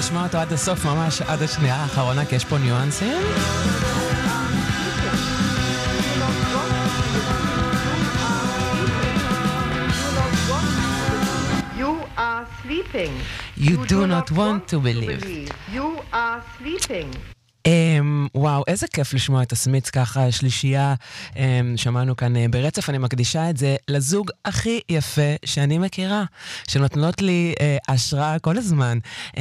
נשמע אותו עד הסוף, ממש עד השנייה האחרונה, כי יש פה ניואנסים. Sleeping. You do not want to believe. You are sleeping. וואו, איזה כיף לשמוע את הסמיץ ככה, שלישייה, שמענו כאן ברצף. אני מקדישה את זה לזוג הכי יפה שאני מכירה, שנותנות לי השראה כל הזמן,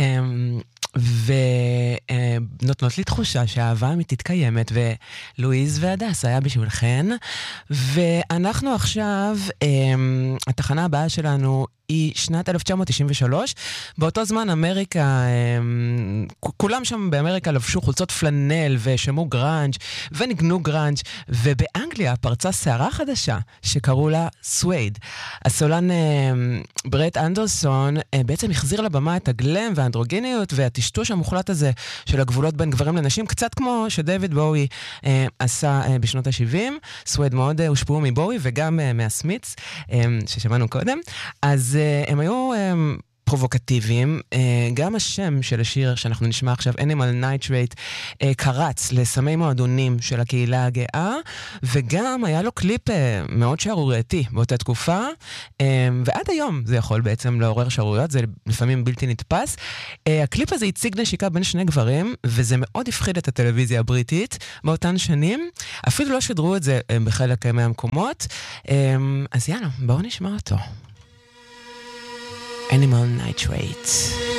ונותנות לי תחושה שהאהבה האמיתית קיימת, ולואיז והדס היה בשבילכן. ואנחנו עכשיו, התחנה הבאה שלנו היא שנת 1993. באותו זמן אמריקה, כולם שם באמריקה לבשו חולצות פלנל ושמו גרנג' וניגנו גרנג', ובאנגליה פרצה שערה חדשה שקראו לה סווייד. הסולן ברט אנדרסון בעצם החזיר לבמה את הגלם והאנדרוגיניות והטשטוש המוחלט הזה של הגבולות בין גברים לנשים, קצת כמו שדייוויד בואי עשה בשנות ה-70. סווייד מאוד הושפעו מבואי וגם מהסמיץ ששמענו קודם. אז הם היו פרובוקטיביים. גם השם של השיר שאנחנו נשמע עכשיו, Animal Nitrate, קרץ לסמי מועדונים של הקהילה הגאה, וגם היה לו קליפ מאוד שערורייתי באותה תקופה, ועד היום זה יכול בעצם לעורר שערוריות, זה לפעמים בלתי נתפס. הקליפ הזה הציג נשיקה בין שני גברים, וזה מאוד הפחיד את הטלוויזיה הבריטית באותן שנים. אפילו לא שדרו את זה בחלק מהמקומות. אז יאללה, בואו נשמע אותו. Animal Nitrate.